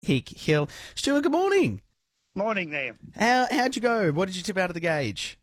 Peak Hill. Stuart, good morning. Morning there. How'd you go? What did you tip out of the gauge?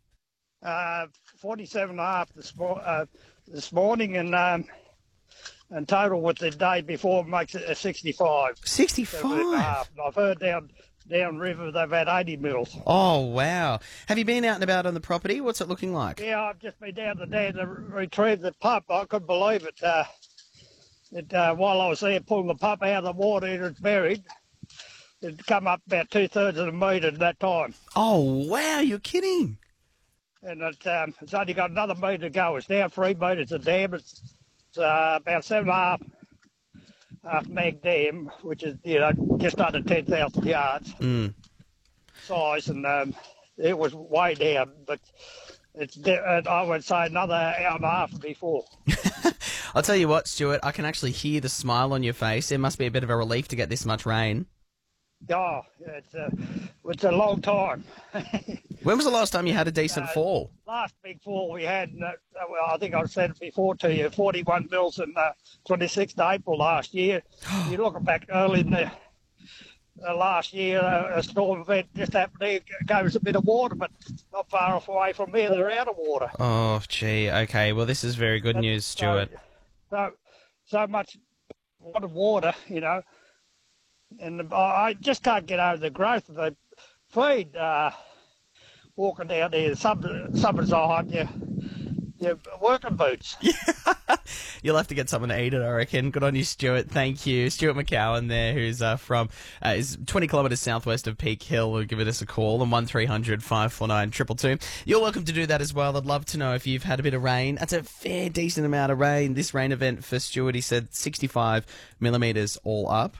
47 and a half this morning, and total with the day before makes it a 65. 65? And I've heard down river they've had 80 mils. Oh, wow. Have you been out and about on the property? What's it looking like? Yeah, I've just been down there to retrieve the pup. I couldn't believe it. While I was there pulling the pup out of the water, it was buried. It'd come up about 2/3 of the metre at that time. Oh, wow, you're kidding. And it's only got another metre to go. It's now 3 metres of dam. It's about 7.5 meg dam, which is just under 10,000 yards size, and it was way down. But I would say another hour and a half before. I'll tell you what, Stuart, I can actually hear the smile on your face. It must be a bit of a relief to get this much rain. Oh, it's a long time. When was the last time you had a decent fall? Last big fall we had, I think I've said it before to you, 41 mils in 26th April last year. You're looking back early in the last year, a storm event just happened there, gave us a bit of water, but not far away from here, they're out of water. Oh, gee, okay. Well, this is very good news, Stuart. So much water, and I just can't get over the growth of the feed. Walking down there, somebody's on your working boots. You'll have to get someone to eat it, I reckon. Good on you, Stuart. Thank you. Stuart McCowan there, who's is 20 kilometres southwest of Peak Hill, who given us a call on 1300 549 222. You're welcome to do that as well. I'd love to know if you've had a bit of rain. That's a fair, decent amount of rain. This rain event for Stuart, he said 65 millimetres all up.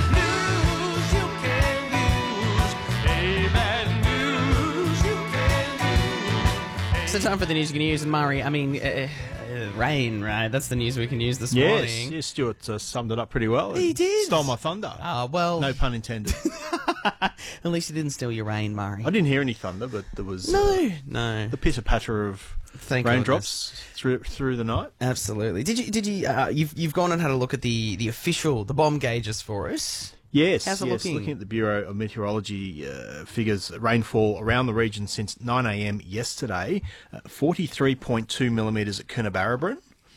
So time for the news you can use. And Murray, I mean, rain, right? That's the news we can use this morning. Yes, Stuart summed it up pretty well. He did. Stole my thunder. Oh, well. No pun intended. At least he didn't steal your rain, Murray. I didn't hear any thunder, but there was No. the pitter-patter of raindrops through the night. Absolutely. Did you? You've gone and had a look at the official, the bomb gauges for us. Yes. How's it looking? Looking at the Bureau of Meteorology figures, rainfall around the region since 9 a.m. yesterday, 43.2 millimetres at Coonabarabran,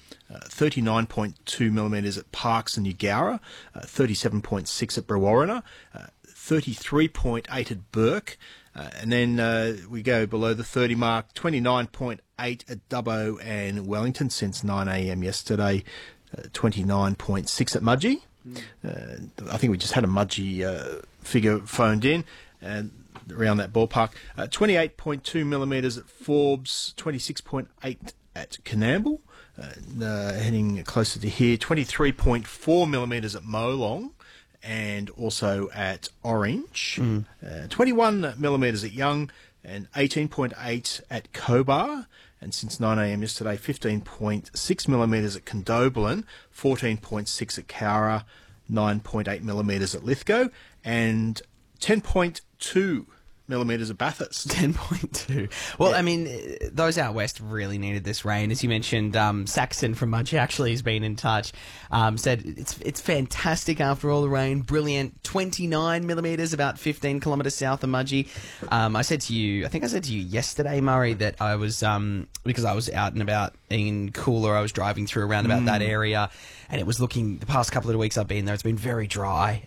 39.2 millimetres at Parkes and Eugowra, 37.6 at Brewarrina, 33.8 at Burke, and then we go below the 30 mark, 29.8 at Dubbo and Wellington since 9 a.m. yesterday, 29.6 at Mudgee. I think we just had a Mudgee figure phoned in, and around that ballpark. 28.2 millimetres at Forbes, 26.8 at Coonamble, heading closer to here. 23.4 millimetres at Molong, and also at Orange. 21 millimetres at Young, and 18.8 at Cobar. And since 9 a.m. yesterday, 15.6 millimetres at Condobolin, 14.6 at Cowra, 9.8 millimetres at Lithgow, and 10.2 millimetres at Bathurst. 10.2. Well, yeah. I mean, those out west really needed this rain. As you mentioned, Saxon from Mudgee actually has been in touch, said it's fantastic after all the rain, brilliant. 29 millimetres, about 15 kilometres south of Mudgee. I think I said to you yesterday, Murray, that I was, because I was out and about in Cooler, I was driving through around about that area, and it was looking, the past couple of weeks I've been there, it's been very dry.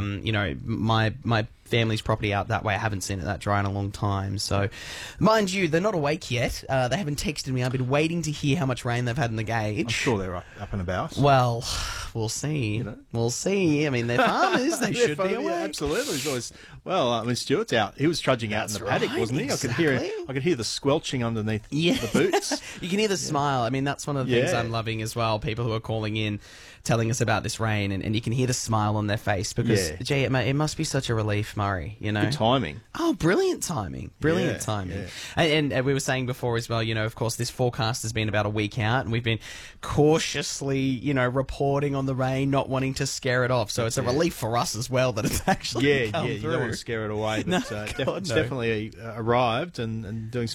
My family's property out that way, I haven't seen it that dry in a long time. So, mind you, they're not awake yet. They haven't texted me. I've been waiting to hear how much rain they've had in the gauge. I'm sure they're up and about. Well, we'll see. We'll see. I mean, they're farmers. They should be awake. Yeah, absolutely. Stuart's out. He was trudging out in the paddock, wasn't he? Exactly. I could hear the squelching underneath the boots. You can hear the smile. I mean, that's one of the things I'm loving as well. People who are calling in, telling us about this rain, and you can hear the smile on their face because, gee, it must be such a relief, Murray, Good timing. Oh, brilliant timing. Brilliant timing. Yeah. And we were saying before as well, of course, this forecast has been about a week out, and we've been cautiously, reporting on the rain, not wanting to scare it off. So it's a relief for us as well that it's actually come through. You don't want to scare it away. But, no, it's definitely arrived and doing some great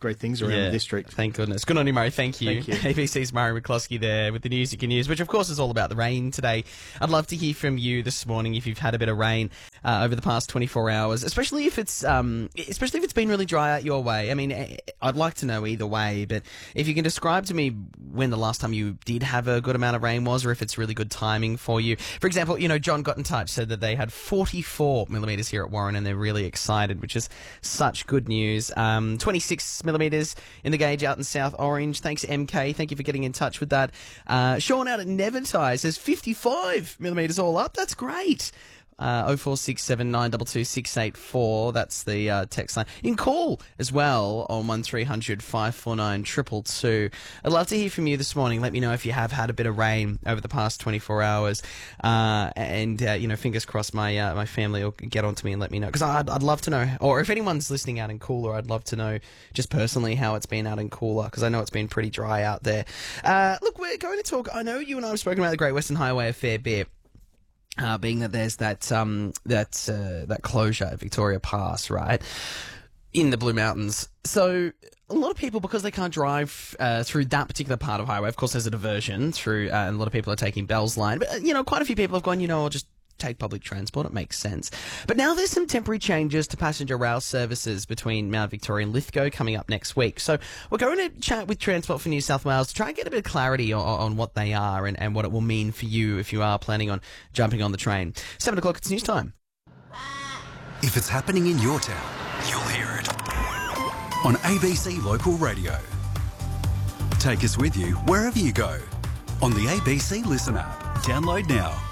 great things around the district. Thank goodness. Good on you, Murray. Thank you. Thank you. ABC's Murray McCloskey there with the news you can use, which of course is all about the rain today. I'd love to hear from you this morning if you've had a bit of rain over the past 24 hours, especially if it's been really dry out your way. I mean, I'd like to know either way, but if you can describe to me when the last time you did have a good amount of rain was, or if it's really good timing for you. For example, John got in touch, said that they had 44 millimetres here at Warren and they're really excited, which is such good news. 26 millimetres in the gauge out in South Orange. Thanks, MK. Thank you for getting in touch with that. Sean out at Nevertire says 55 millimetres all up. That's great. 0467 922 684. That's the text line. You can call as well on 1300 549 222. I'd love to hear from you this morning. Let me know if you have had a bit of rain over the past 24 hours. Fingers crossed my family will get onto me and let me know. Because I'd love to know. Or if anyone's listening out in Cooler, I'd love to know just personally how it's been out in Cooler. Because I know it's been pretty dry out there. Look, we're going to talk. I know you and I have spoken about the Great Western Highway a fair bit. Being that there's that closure at Victoria Pass, right, in the Blue Mountains. So a lot of people, because they can't drive through that particular part of highway, of course there's a diversion through, and a lot of people are taking Bell's Line. But, quite a few people have gone, I'll just take public transport. It makes sense. But now there's some temporary changes to passenger rail services between Mount Victoria and Lithgow coming up next week. So we're going to chat with Transport for New South Wales to try and get a bit of clarity on what they are and what it will mean for you if you are planning on jumping on the train. 7 o'clock, it's news time. If it's happening in your town, you'll hear it on ABC Local Radio. Take us with you wherever you go on the ABC Listen app. Download now.